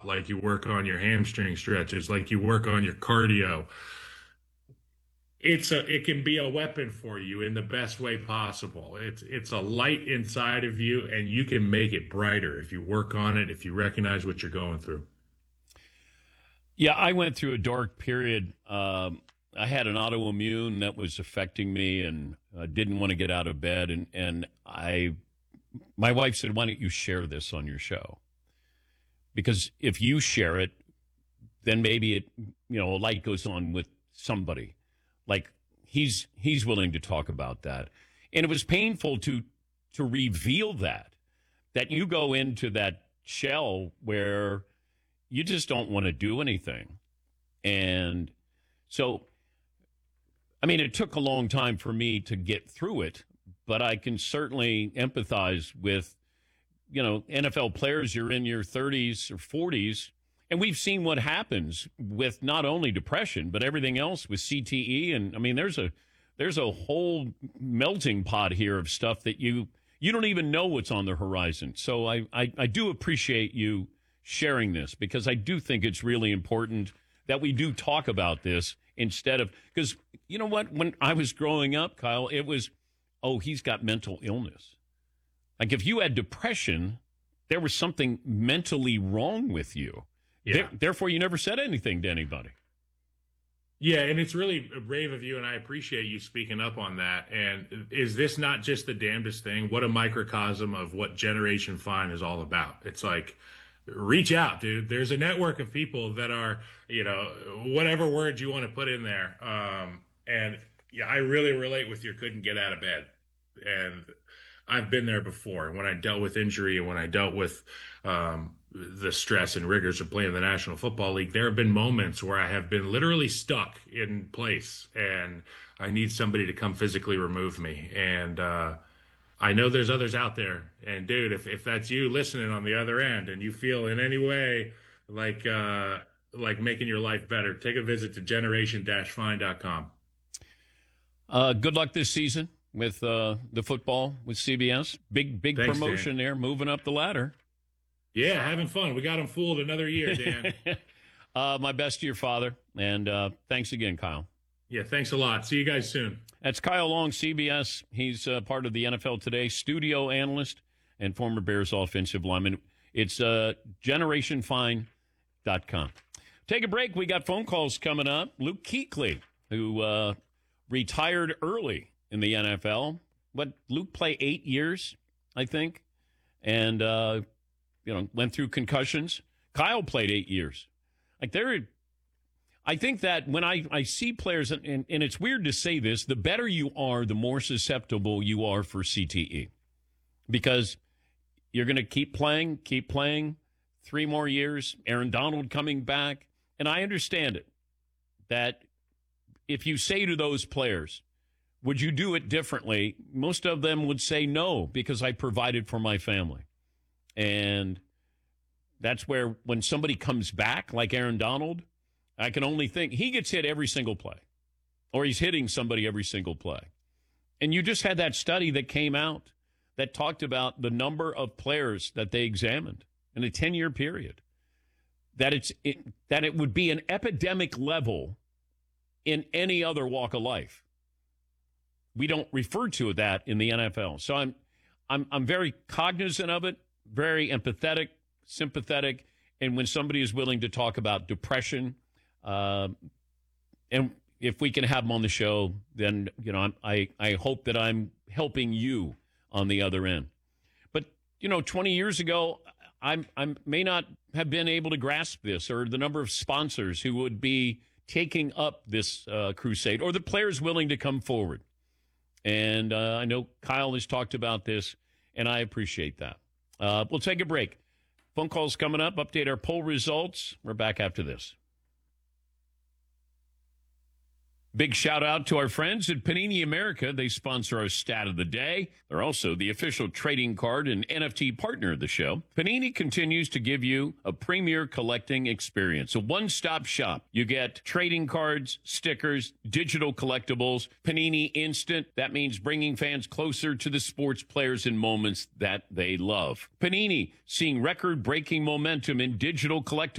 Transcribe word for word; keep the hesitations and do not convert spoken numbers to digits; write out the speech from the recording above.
like you work on your hamstring stretches, like you work on your cardio. It's a it can be a weapon for you in the best way possible. It's it's a light inside of you, and you can make it brighter if you work on it, if you recognize what you're going through. Yeah, I went through a dark period. Um, I had an autoimmune that was affecting me, and I didn't want to get out of bed. And, and I, my wife said, "Why don't you share this on your show? Because if you share it, then maybe it, you know, a light goes on with somebody. Like he's he's willing to talk about that." And it was painful to to reveal that that you go into that shell where you just don't want to do anything. And so, I mean, it took a long time for me to get through it, but I can certainly empathize with, you know, N F L players. You're in your thirties or forties, and we've seen what happens with not only depression, but everything else with C T E. And I mean, there's a there's a whole melting pot here of stuff that you you don't even know what's on the horizon. So I, I, I do appreciate you sharing this, because I do think it's really important that we do talk about this instead of, because you know what, when I was growing up, Kyle, it was, oh, he's got mental illness. Like if you had depression, there was something mentally wrong with you. Yeah. There, therefore, you never said anything to anybody. Yeah, and it's really brave of you, and I appreciate you speaking up on that. And is this not just the damnedest thing? What a microcosm of what Generation Fine is all about. It's like, reach out, dude. There's a network of people that are, you know, whatever word you want to put in there. Um, and yeah, I really relate with your couldn't get out of bed. And I've been there before when I dealt with injury and when I dealt with um, the stress and rigors of playing the National Football League. There have been moments where I have been literally stuck in place and I need somebody to come physically remove me. And, uh, I know there's others out there, and dude, if, if that's you listening on the other end and you feel in any way like uh, like making your life better, take a visit to generation dash fine dot com. Uh, good luck this season with uh, the football with C B S. Big big Thanks, promotion Dan. there, moving up the ladder. Yeah, having fun. We got them fooled another year, Dan. uh, my best to your father, and uh, thanks again, Kyle. Yeah, thanks a lot. See you guys soon. That's Kyle Long, C B S. He's uh, part of the N F L Today studio analyst and former Bears offensive lineman. It's uh, generation fine dot com. Take a break. We got phone calls coming up. Luke Kuechly, who uh, retired early in the N F L. What, Luke played eight years, I think, and uh, you know, went through concussions. Kyle played eight years. Like they're I think that when I, I see players, and, and it's weird to say this, the better you are, the more susceptible you are for C T E. Because you're going to keep playing, keep playing, three more years, Aaron Donald coming back. And I understand it, that if you say to those players, would you do it differently? Most of them would say no, because I provided for my family. And that's where when somebody comes back, like Aaron Donald, I can only think he gets hit every single play, or he's hitting somebody every single play. And you just had that study that came out that talked about the number of players that they examined in a ten-year period, that it's it, that it would be an epidemic level in any other walk of life. We don't refer to that in the N F L. So I'm I'm I'm very cognizant of it, very empathetic, sympathetic, and when somebody is willing to talk about depression, Uh, and if we can have them on the show, then, you know, I'm, I, I hope that I'm helping you on the other end. But, you know, twenty years ago, I I may not have been able to grasp this, or the number of sponsors who would be taking up this uh, crusade, or the players willing to come forward. And uh, I know Kyle has talked about this, and I appreciate that. Uh, we'll take a break. Phone calls coming up, update our poll results. We're back after this. Big shout out to our friends at Panini America. They sponsor our stat of the day. They're also the official trading card and N F T partner of the show. Panini continues to give you a premier collecting experience, a one-stop shop. You get trading cards, stickers, digital collectibles, Panini Instant. That means bringing fans closer to the sports players and moments that they love. Panini, seeing record-breaking momentum in digital collectibles.